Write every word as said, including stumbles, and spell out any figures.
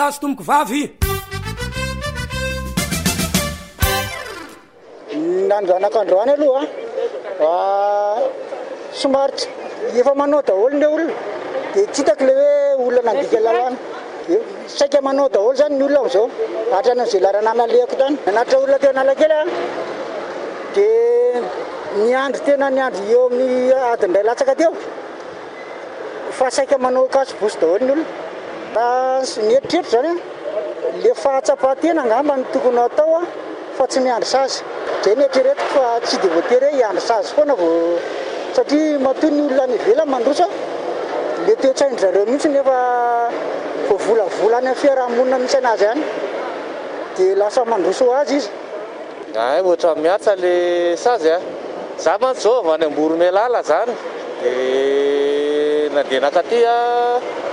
azo tomoko vavy nandranakandroany aloha somary efa manao daholo le olona dia tsy hitako le hoe olona nandika lalàna saika manao daholo zany ny olona am'izao hatran'izay larana nalehako tany nanatra olona teo Analakely a dia niandry tena niandry eo amin'ny adiny iray latsaka teo fa saika manao kasobosy daholo ny olona ta nieritreritro zany a le fahatsapatena angamba ny tokony atao a fa tsy miandry sazy zay nieritreretiko fa tsy dia voatery hoe hiandry sazy foana vao satria matoy ny olona any ivelany mandroso le toe-tsaindry zareo mihitsy nefa vao volavolany amin'ny fiarahamonina misy anazy any dia lasa mandroso azy izy. Ay ohatra miatsa le sazy a za mantsy zao avy any Amboromelala zany dia nandeha nakaty a